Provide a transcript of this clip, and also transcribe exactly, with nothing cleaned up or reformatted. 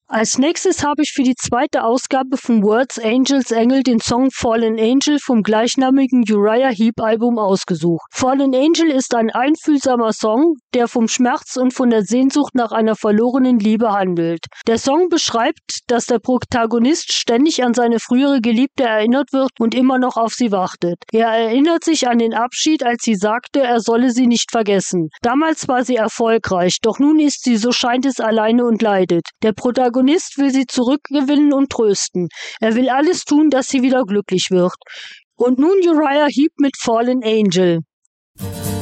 Als nächstes habe ich für die zweite Ausgabe von Words, Angels, Engel den Song Fallen Angel vom gleichnamigen Uriah Heep Album ausgesucht. Fallen Angel ist ein einfühlsamer Song, der vom Schmerz und von der Sehnsucht nach einer verlorenen Liebe handelt. Der Song beschreibt, dass der Protagonist ständig an seine frühere Geliebte erinnert wird und immer noch auf sie wartet. Er erinnert sich an den Abschied, als sie sagte, er solle sie nicht vergessen. Damals war sie erfolgreich, doch nun ist sie, so scheint es, alleine und leidet. Der Protagonist will sie zurückgewinnen und trösten. Er will alles tun, dass sie wieder glücklich wird. Und nun Uriah Heep mit Fallen Angel.